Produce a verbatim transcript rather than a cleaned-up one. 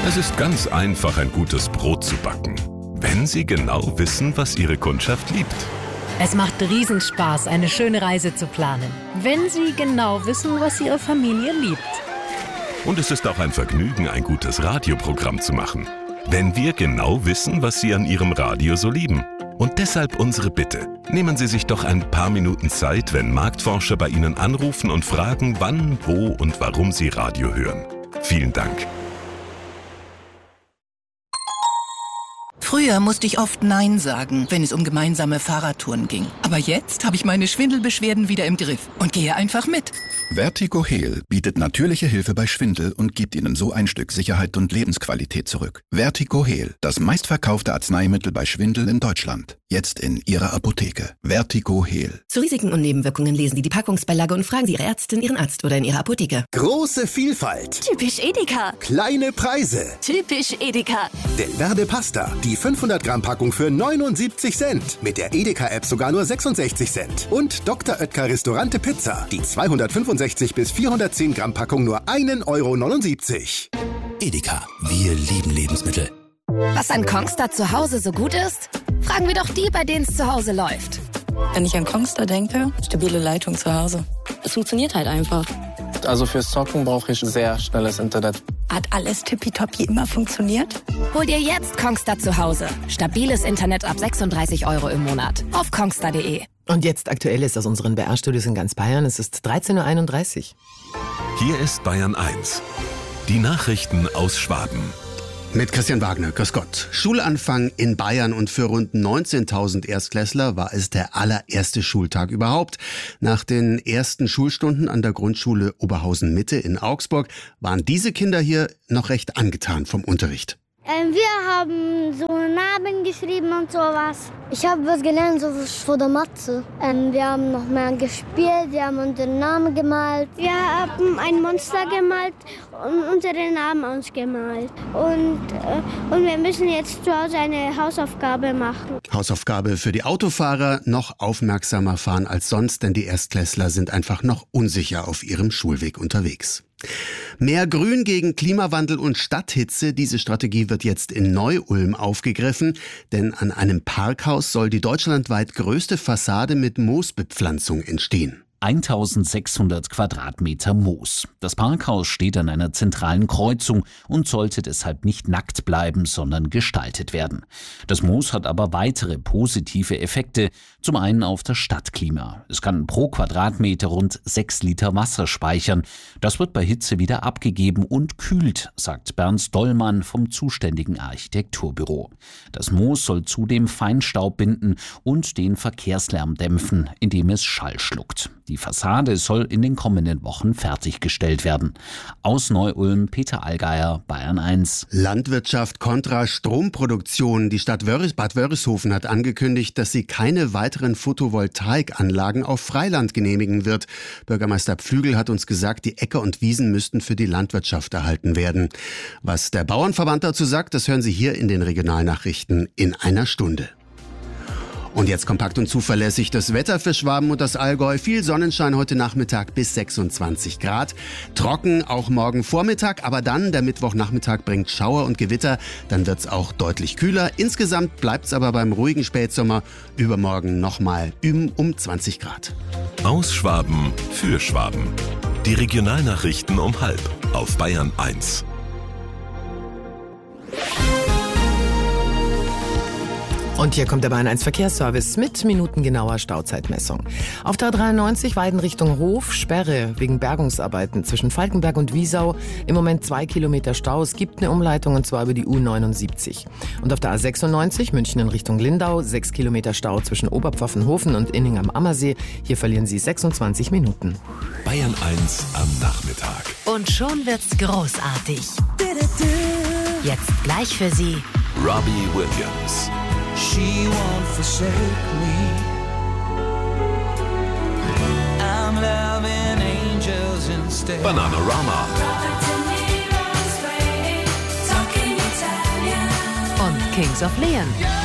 Es ist ganz einfach, ein gutes Brot zu backen, wenn Sie genau wissen, was Ihre Kundschaft liebt. Es macht Riesenspaß, eine schöne Reise zu planen, wenn Sie genau wissen, was Ihre Familie liebt. Und es ist auch ein Vergnügen, ein gutes Radioprogramm zu machen, wenn wir genau wissen, was Sie an Ihrem Radio so lieben. Und deshalb unsere Bitte. Nehmen Sie sich doch ein paar Minuten Zeit, wenn Marktforscher bei Ihnen anrufen und fragen, wann, wo und warum Sie Radio hören. Vielen Dank. Früher musste ich oft Nein sagen, wenn es um gemeinsame Fahrradtouren ging. Aber jetzt habe ich meine Schwindelbeschwerden wieder im Griff und gehe einfach mit. Vertigo Heal bietet natürliche Hilfe bei Schwindel und gibt Ihnen so ein Stück Sicherheit und Lebensqualität zurück. Vertigo Heal, das meistverkaufte Arzneimittel bei Schwindel in Deutschland. Jetzt in Ihrer Apotheke. Vertigo Heal. Zu Risiken und Nebenwirkungen lesen Sie die Packungsbeilage und fragen Sie Ihre Ärztin, Ihren Arzt oder in Ihrer Apotheke. Große Vielfalt. Typisch Edeka. Kleine Preise. Typisch Edeka. Delverde Pasta. Die fünfhundert Gramm Packung für neunundsiebzig Cent. Mit der Edeka-App sogar nur sechsundsechzig Cent. Und Doktor Oetker Restaurante Pizza. Die zweihundertfünfundsechzig bis vierhundertzehn Gramm Packung nur ein Euro neunundsiebzig. Edeka. Wir lieben Lebensmittel. Was an Kongstar zu Hause so gut ist? Fragen wir doch die, bei denen es zu Hause läuft. Wenn ich an Kongstar denke, stabile Leitung zu Hause. Es funktioniert halt einfach. Also fürs Zocken brauche ich sehr schnelles Internet. Hat alles tippitoppi immer funktioniert? Hol dir jetzt Kongstar zu Hause. Stabiles Internet ab sechsunddreißig Euro im Monat. Auf kongstar punkt de. Und jetzt Aktuelles aus unseren B R-Studios in ganz Bayern. Es ist dreizehn Uhr einunddreißig. Hier ist Bayern eins. Die Nachrichten aus Schwaben. Mit Christian Wagner, grüß Gott. Schulanfang in Bayern und für rund neunzehntausend Erstklässler war es der allererste Schultag überhaupt. Nach den ersten Schulstunden an der Grundschule Oberhausen-Mitte in Augsburg waren diese Kinder hier noch recht angetan vom Unterricht. Ähm, wir haben so Namen geschrieben und sowas. Ich habe was gelernt, so von der Mathe. Ähm, wir haben noch mehr gespielt, wir haben unseren Namen gemalt. Wir haben ein Monster gemalt und unsere Namen ausgemalt. Und, äh, und wir müssen jetzt zu Hause eine Hausaufgabe machen. Hausaufgabe für die Autofahrer, noch aufmerksamer fahren als sonst, denn die Erstklässler sind einfach noch unsicher auf ihrem Schulweg unterwegs. Mehr Grün gegen Klimawandel und Stadthitze. Diese Strategie wird jetzt in Neu-Ulm aufgegriffen, denn an einem Parkhaus soll die deutschlandweit größte Fassade mit Moosbepflanzung entstehen. eintausendsechshundert Quadratmeter Moos. Das Parkhaus steht an einer zentralen Kreuzung und sollte deshalb nicht nackt bleiben, sondern gestaltet werden. Das Moos hat aber weitere positive Effekte. Zum einen auf das Stadtklima. Es kann pro Quadratmeter rund sechs Liter Wasser speichern. Das wird bei Hitze wieder abgegeben und kühlt, sagt Bernd Dollmann vom zuständigen Architekturbüro. Das Moos soll zudem Feinstaub binden und den Verkehrslärm dämpfen, indem es Schall schluckt. Die Fassade soll in den kommenden Wochen fertiggestellt werden. Aus Neu-Ulm, Peter Allgeier, Bayern eins. Landwirtschaft kontra Stromproduktion. Die Stadt Wöris, Bad Wörishofen hat angekündigt, dass sie keine weiteren Photovoltaikanlagen auf Freiland genehmigen wird. Bürgermeister Pflügel hat uns gesagt, die Äcker und Wiesen müssten für die Landwirtschaft erhalten werden. Was der Bauernverband dazu sagt, das hören Sie hier in den Regionalnachrichten in einer Stunde. Und jetzt kompakt und zuverlässig das Wetter für Schwaben und das Allgäu. Viel Sonnenschein heute Nachmittag bis sechsundzwanzig Grad. Trocken auch morgen Vormittag, aber dann der Mittwochnachmittag bringt Schauer und Gewitter. Dann wird's auch deutlich kühler. Insgesamt bleibt's aber beim ruhigen Spätsommer. Übermorgen nochmal um zwanzig Grad. Aus Schwaben für Schwaben. Die Regionalnachrichten um halb auf Bayern eins. Und hier kommt der Bayern eins Verkehrsservice mit minutengenauer Stauzeitmessung. Auf der A dreiundneunzig Weiden Richtung Hof, Sperre wegen Bergungsarbeiten zwischen Falkenberg und Wiesau. Im Moment zwei Kilometer Stau. Es gibt eine Umleitung und zwar über die U neunundsiebzig. Und auf der A sechsundneunzig München in Richtung Lindau, sechs Kilometer Stau zwischen Oberpfaffenhofen und Inning am Ammersee. Hier verlieren Sie sechsundzwanzig Minuten. Bayern eins am Nachmittag. Und schon wird's großartig. Jetzt gleich für Sie Robbie Williams. She won't forsake me. I'm loving angels instead. Bananarama. und Kings of Leon.